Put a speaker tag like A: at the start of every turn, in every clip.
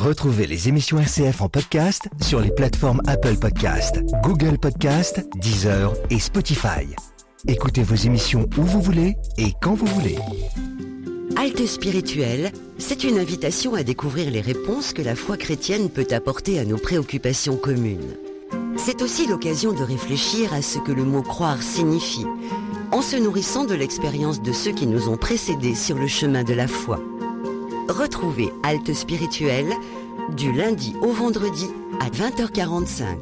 A: Retrouvez les émissions RCF en podcast sur les plateformes Apple Podcast, Google Podcast, Deezer et Spotify. Écoutez vos émissions où vous voulez et quand vous voulez.
B: Halte spirituelle, c'est une invitation à découvrir les réponses que la foi chrétienne peut apporter à nos préoccupations communes. C'est aussi l'occasion de réfléchir à ce que le mot croire signifie, en se nourrissant de l'expérience de ceux qui nous ont précédés sur le chemin de la foi. Retrouvez Halte spirituelle du lundi au vendredi à 20h45.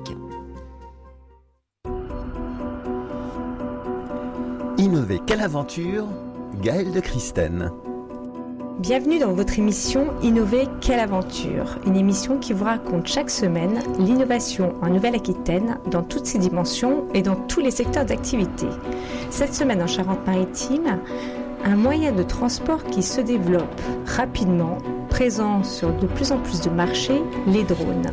C: Innover, quelle aventure, Gaëlle de Christène.
D: Bienvenue dans votre émission Innover, quelle aventure, une émission qui vous raconte chaque semaine l'innovation en Nouvelle-Aquitaine dans toutes ses dimensions et dans tous les secteurs d'activité. Cette semaine en Charente-Maritime, un moyen de transport qui se développe rapidement, présent sur de plus en plus de marchés, les drones.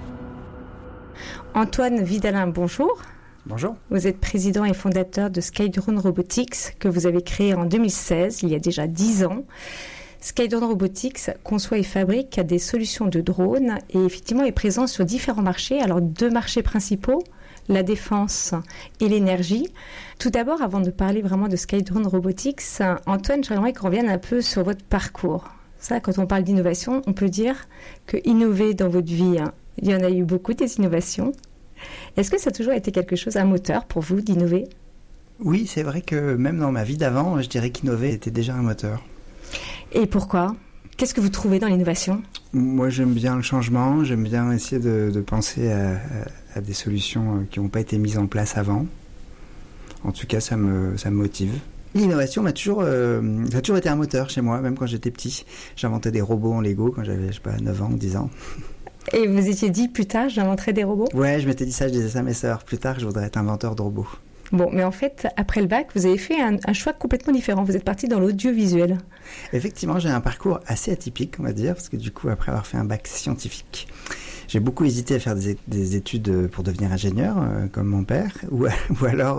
D: Antoine Vidalin, bonjour.
E: Bonjour.
D: Vous êtes président et fondateur de Skydrone Robotics que vous avez créé en 2016, il y a déjà 10 ans. Skydrone Robotics conçoit et fabrique des solutions de drones et effectivement est présent sur différents marchés. Alors 2 marchés principaux, la défense et l'énergie. Tout d'abord, avant de parler vraiment de Skydrone Robotics, Antoine, j'aimerais qu'on revienne un peu sur votre parcours. Ça, quand on parle d'innovation, on peut dire que innover dans votre vie, il y en a eu beaucoup des innovations. Est-ce que ça a toujours été quelque chose, un moteur pour vous d'innover ?
E: Oui, c'est vrai que même dans ma vie d'avant, je dirais qu'innover était déjà un moteur.
D: Et pourquoi ? Qu'est-ce que vous trouvez dans l'innovation ?
E: Moi, j'aime bien le changement, j'aime bien essayer de penser à des solutions qui n'ont pas été mises en place avant. En tout cas, ça me motive. L'innovation ça a toujours été un moteur chez moi, même quand j'étais petit. J'inventais des robots en Lego quand j'avais, 9 ans ou 10 ans.
D: Et vous étiez dit, plus tard, j'inventerai des robots ?
E: Ouais, je m'étais dit ça, je disais ça à mes sœurs. Plus tard, je voudrais être inventeur de robots.
D: Bon, mais en fait, après le bac, vous avez fait un choix complètement différent. Vous êtes parti dans l'audiovisuel.
E: Effectivement, j'ai un parcours assez atypique, on va dire, parce que du coup, après avoir fait un bac scientifique, j'ai beaucoup hésité à faire des études pour devenir ingénieur, comme mon père, ou alors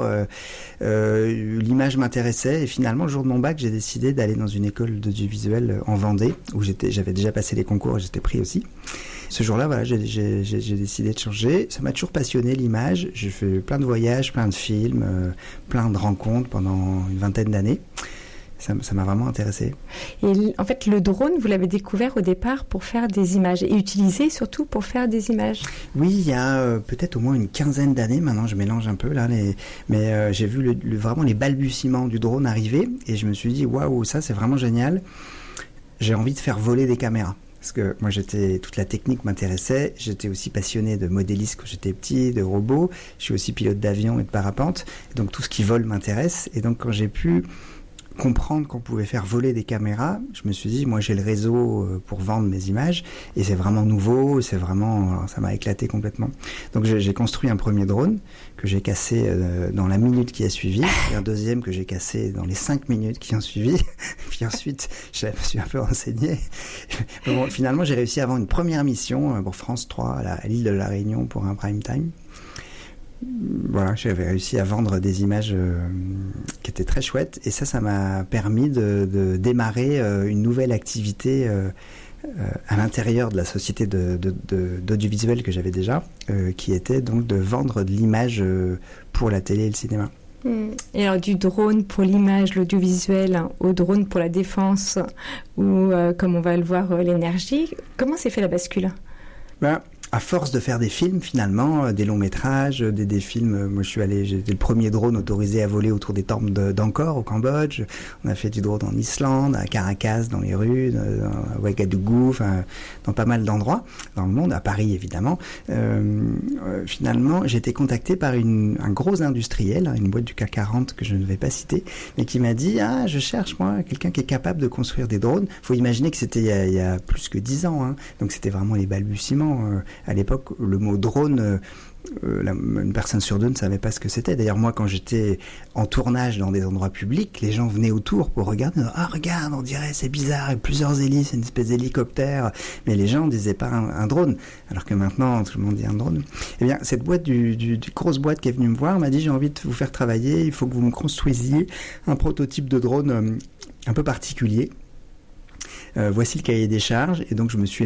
E: l'image m'intéressait, et finalement, le jour de mon bac, j'ai décidé d'aller dans une école d'audiovisuel en Vendée, où j'avais déjà passé les concours et j'étais pris aussi. Ce jour-là, voilà, j'ai décidé de changer. Ça m'a toujours passionné, l'image. J'ai fait plein de voyages, plein de films, plein de rencontres pendant une vingtaine d'années. Ça m'a vraiment intéressé.
D: Et en fait, le drone, vous l'avez découvert au départ pour faire des images et utilisé surtout pour faire des images.
E: Oui, il y a peut-être au moins une quinzaine d'années. Maintenant, je mélange un peu là, mais j'ai vu vraiment les balbutiements du drone arriver et je me suis dit, waouh, ça c'est vraiment génial. J'ai envie de faire voler des caméras. Parce que moi, toute la technique m'intéressait. J'étais aussi passionné de modélisme quand j'étais petit, de robots. Je suis aussi pilote d'avion et de parapente. Donc, tout ce qui vole m'intéresse. Et donc, quand j'ai pu comprendre qu'on pouvait faire voler des caméras, je me suis dit, moi, j'ai le réseau pour vendre mes images. Et c'est vraiment nouveau. Ça m'a éclaté complètement. Donc, j'ai construit un premier drone que j'ai cassé dans la minute qui a suivi. Et un deuxième que j'ai cassé dans les 5 minutes qui ont suivi. Puis ensuite, je me suis un peu renseigné. Bon, finalement, j'ai réussi à avoir une première mission pour France 3 à l'île de la Réunion pour un prime time. Voilà, j'avais réussi à vendre des images qui étaient très chouettes. Et ça m'a permis de démarrer une nouvelle activité à l'intérieur de la société d'audiovisuel que j'avais déjà, qui était donc de vendre de l'image pour la télé et le cinéma.
D: Et alors du drone pour l'image, l'audiovisuel, au drone pour la défense ou comme on va le voir l'énergie, comment s'est fait la bascule ?
E: À force de faire des films, finalement, des longs métrages, des films, moi j'étais le premier drone autorisé à voler autour des temples d'Angkor au Cambodge. On a fait du drone en Islande, à Caracas, dans les rues, à Ouagadougou, dans pas mal d'endroits dans le monde, à Paris évidemment. Finalement, j'ai été contacté par un gros industriel, une boîte du CAC 40 que je ne vais pas citer, mais qui m'a dit, je cherche moi quelqu'un qui est capable de construire des drones. Faut imaginer que c'était il y a plus que 10 ans, donc c'était vraiment les balbutiements. À l'époque, le mot drone, une personne sur 2 ne savait pas ce que c'était. D'ailleurs, moi, quand j'étais en tournage dans des endroits publics, les gens venaient autour pour regarder. Regarde, on dirait, c'est bizarre, et plusieurs hélices, c'est une espèce d'hélicoptère. Mais les gens ne disaient pas un drone. Alors que maintenant, tout le monde dit un drone. Eh bien, cette boîte, du grosse boîte qui est venue me voir, m'a dit, j'ai envie de vous faire travailler, il faut que vous me construisiez un prototype de drone un peu particulier. Voici le cahier des charges. Et donc, je me suis